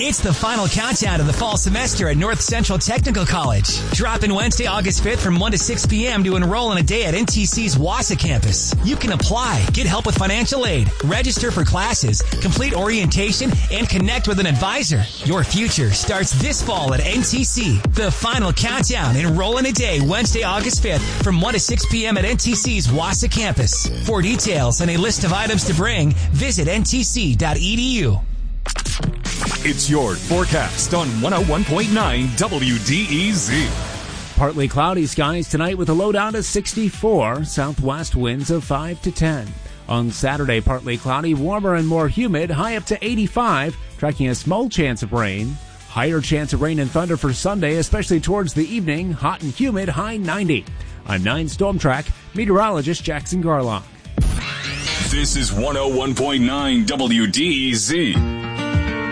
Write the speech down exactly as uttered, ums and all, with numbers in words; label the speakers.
Speaker 1: It's the final countdown to the fall semester at North Central Technical College. Drop in Wednesday, August fifth from one to six p.m. to enroll in a day at N T C's Wausau campus. You can apply, get help with financial aid, register for classes, complete orientation, and connect with an advisor. Your future starts this fall at N T C. The final countdown. Enroll in a day Wednesday, August fifth from one to six p.m. at N T C's Wausau campus. For details and a list of items to bring, visit N T C dot E D U.
Speaker 2: It's your forecast on one oh one point nine W D E Z.
Speaker 3: Partly cloudy skies tonight with a low down to sixty-four, southwest winds of five to ten. On Saturday, partly cloudy, warmer and more humid, high up to eighty-five, tracking a small chance of rain. Higher chance of rain and thunder for Sunday, especially towards the evening, hot and humid, high ninety. I'm nine Storm Track meteorologist Jackson Garlock.
Speaker 2: This is one oh one point nine W D E Z.